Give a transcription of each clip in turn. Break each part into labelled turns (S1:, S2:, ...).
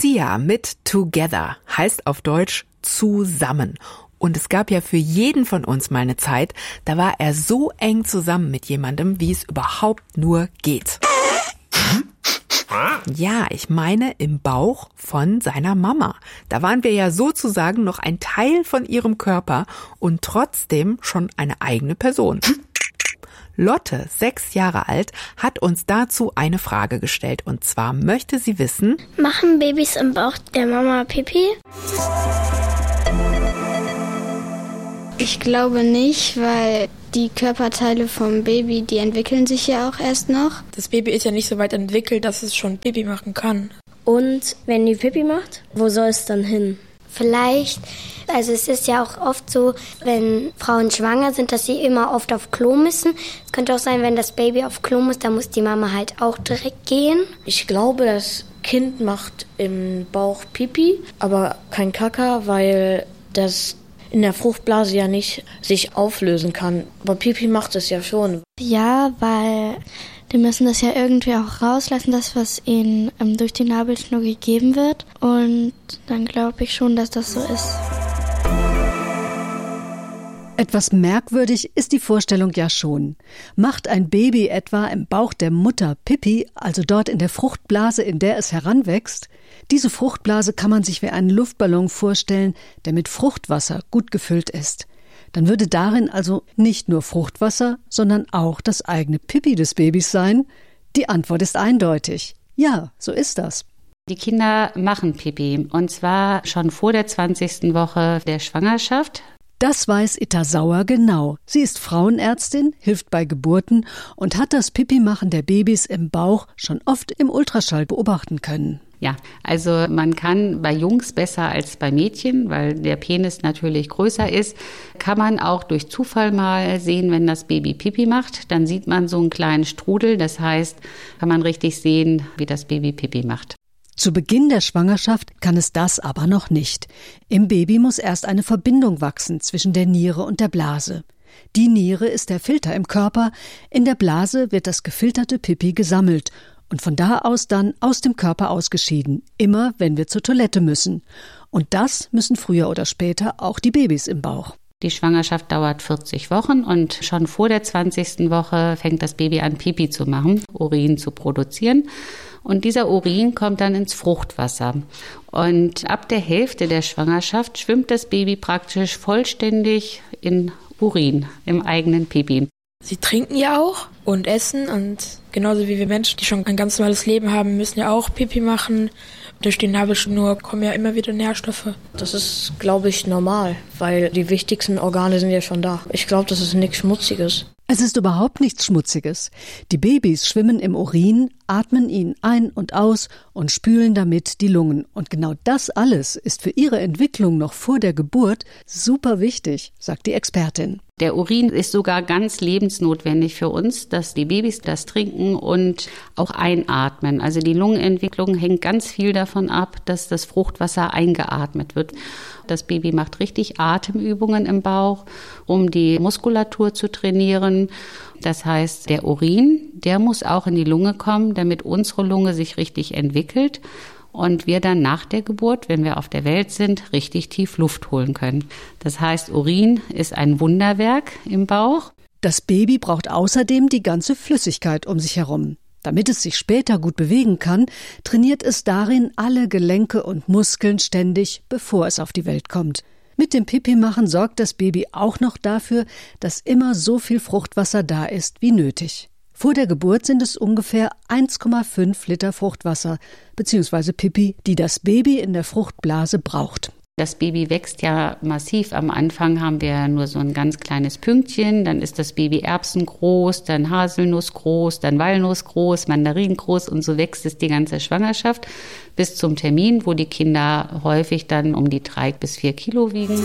S1: Sia mit Together heißt auf Deutsch zusammen. Und es gab ja für jeden von uns mal eine Zeit, da war er so eng zusammen mit jemandem, wie es überhaupt nur geht. Ja, ich meine im Bauch von seiner Mama. Da waren wir ja sozusagen noch ein Teil von ihrem Körper und trotzdem schon eine eigene Person. Lotte, 6 Jahre alt, hat uns dazu eine Frage gestellt. Und zwar möchte sie wissen:
S2: Machen Babys im Bauch der Mama Pipi?
S3: Ich glaube nicht, weil die Körperteile vom Baby, die entwickeln sich ja auch erst noch.
S4: Das Baby ist ja nicht so weit entwickelt, dass es schon Pipi machen kann.
S2: Und wenn die Pipi macht, wo soll es dann hin? Vielleicht, also es ist ja auch oft so, wenn Frauen schwanger sind, dass sie immer oft auf Klo müssen. Es könnte auch sein, wenn das Baby auf Klo muss, dann muss die Mama halt auch direkt gehen.
S5: Ich glaube, das Kind macht im Bauch Pipi, aber kein Kaka, weil das in der Fruchtblase ja nicht sich auflösen kann. Aber Pipi macht es ja schon.
S3: Ja, weil die müssen das ja irgendwie auch rauslassen, das, was ihnen durch die Nabelschnur gegeben wird. Und dann glaube ich schon, dass das so ist.
S6: Etwas merkwürdig ist die Vorstellung ja schon. Macht ein Baby etwa im Bauch der Mutter Pipi, also dort in der Fruchtblase, in der es heranwächst? Diese Fruchtblase kann man sich wie einen Luftballon vorstellen, der mit Fruchtwasser gut gefüllt ist. Dann würde darin also nicht nur Fruchtwasser, sondern auch das eigene Pipi des Babys sein? Die Antwort ist eindeutig. Ja, so ist das.
S7: Die Kinder machen Pipi, und zwar schon vor der 20. Woche der Schwangerschaft.
S6: Das weiß Itta Sauer genau. Sie ist Frauenärztin, hilft bei Geburten und hat das Pipi-Machen der Babys im Bauch schon oft im Ultraschall beobachten können.
S7: Ja, also man kann bei Jungs besser als bei Mädchen, weil der Penis natürlich größer ist, kann man auch durch Zufall mal sehen, wenn das Baby Pipi macht. Dann sieht man so einen kleinen Strudel, das heißt, kann man richtig sehen, wie das Baby Pipi macht.
S6: Zu Beginn der Schwangerschaft kann es das aber noch nicht. Im Baby muss erst eine Verbindung wachsen zwischen der Niere und der Blase. Die Niere ist der Filter im Körper, in der Blase wird das gefilterte Pipi gesammelt und von da aus dann aus dem Körper ausgeschieden, immer wenn wir zur Toilette müssen. Und das müssen früher oder später auch die Babys im Bauch.
S7: Die Schwangerschaft dauert 40 Wochen und schon vor der 20. Woche fängt das Baby an, Pipi zu machen, Urin zu produzieren. Und dieser Urin kommt dann ins Fruchtwasser. Und ab der Hälfte der Schwangerschaft schwimmt das Baby praktisch vollständig in Urin, im eigenen Pipi.
S4: Sie trinken ja auch und essen, und genauso wie wir Menschen, die schon ein ganz normales Leben haben, müssen ja auch Pipi machen. Durch die Nabelschnur kommen ja immer wieder Nährstoffe.
S5: Das ist, glaube ich, normal, weil die wichtigsten Organe sind ja schon da. Ich glaube, das ist nichts Schmutziges.
S6: Es ist überhaupt nichts Schmutziges. Die Babys schwimmen im Urin, atmen ihn ein und aus und spülen damit die Lungen. Und genau das alles ist für ihre Entwicklung noch vor der Geburt super wichtig, sagt die Expertin.
S7: Der Urin ist sogar ganz lebensnotwendig für uns, dass die Babys das trinken und auch einatmen. Also die Lungenentwicklung hängt ganz viel davon ab, dass das Fruchtwasser eingeatmet wird. Das Baby macht richtig Atemübungen im Bauch, um die Muskulatur zu trainieren. Das heißt, der Urin, der muss auch in die Lunge kommen, damit unsere Lunge sich richtig entwickelt und wir dann nach der Geburt, wenn wir auf der Welt sind, richtig tief Luft holen können. Das heißt, Urin ist ein Wunderwerk im Bauch.
S6: Das Baby braucht außerdem die ganze Flüssigkeit um sich herum. Damit es sich später gut bewegen kann, trainiert es darin alle Gelenke und Muskeln ständig, bevor es auf die Welt kommt. Mit dem Pipi-Machen sorgt das Baby auch noch dafür, dass immer so viel Fruchtwasser da ist wie nötig. Vor der Geburt sind es ungefähr 1,5 Liter Fruchtwasser bzw. Pipi, die das Baby in der Fruchtblase braucht.
S7: Das Baby wächst ja massiv. Am Anfang haben wir nur so ein ganz kleines Pünktchen, dann ist das Baby erbsengroß, dann haselnussgroß, dann walnussgroß, mandaringroß, und so wächst es die ganze Schwangerschaft bis zum Termin, wo die Kinder häufig dann um die 3 bis 4 Kilo wiegen.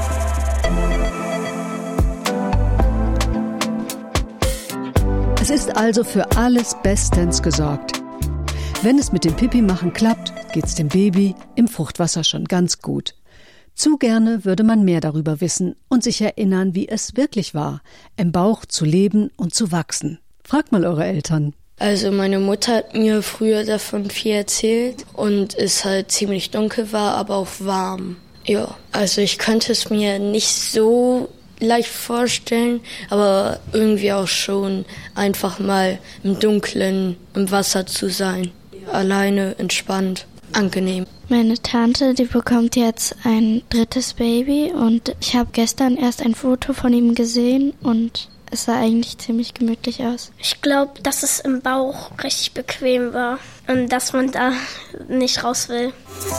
S6: Es ist also für alles bestens gesorgt. Wenn es mit dem Pipi-Machen klappt, geht's dem Baby im Fruchtwasser schon ganz gut. Zu gerne würde man mehr darüber wissen und sich erinnern, wie es wirklich war, im Bauch zu leben und zu wachsen. Fragt mal eure Eltern.
S8: Also meine Mutter hat mir früher davon viel erzählt und es halt ziemlich dunkel war, aber auch warm. Ja, also ich könnte es mir nicht so leicht vorstellen, aber irgendwie auch schon einfach mal im Dunkeln im Wasser zu sein. Alleine, entspannt, angenehm.
S3: Meine Tante, die bekommt jetzt ein 3. Baby und ich habe gestern erst ein Foto von ihm gesehen und es sah eigentlich ziemlich gemütlich aus.
S2: Ich glaube, dass es im Bauch richtig bequem war und dass man da nicht raus will.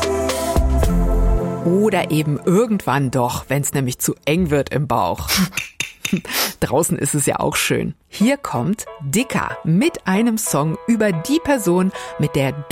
S1: Oder eben irgendwann doch, wenn es nämlich zu eng wird im Bauch. Draußen ist es ja auch schön. Hier kommt Dicker mit einem Song über die Person, mit der